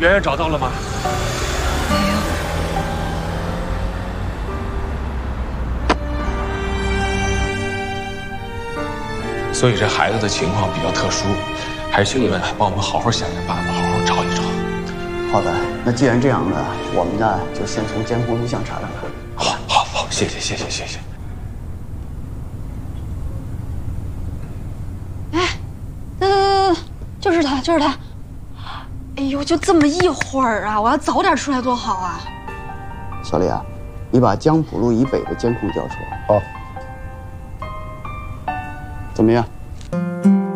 圆圆找到了吗？ 没有。 所以这孩子的情况比较特殊，还是请你们帮我们好好想想办法，好好找一找。 好的，那既然这样呢，我们呢就先从监控录像查查看。 好，谢谢。 哎，等，就是他。哎呦，就这么一会儿啊！我要早点出来多好啊！ 小李啊，你把江浦路以北的监控调出来。 好。 怎么样？